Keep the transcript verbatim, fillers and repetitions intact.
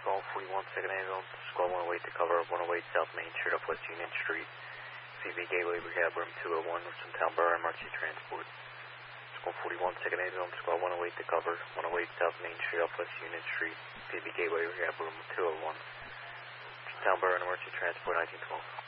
Squall forty-one, second ambulance. Squall one oh eight to cover one oh eight South Main Street off West Union Street. V B Gateway Rehab Room two oh one, Town Borough Emergency Transport. Squall forty-one, second ambulance. Squall one oh eight to cover one oh eight South Main Street off West Union Street. V B Gateway Rehab Room two oh one. Town Borough Emergency Transport nineteen twelve.